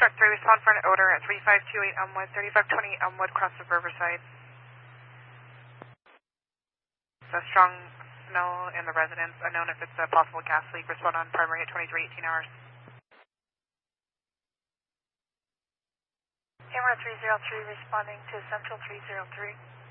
Truck 3, respond for an odor at 3528 Elmwood, 3520 Elmwood, cross of Riverside. It's a strong smell in the residence, unknown if it's a possible gas leak. Respond on primary at 2318 hours. Camera 303 responding to Central 303.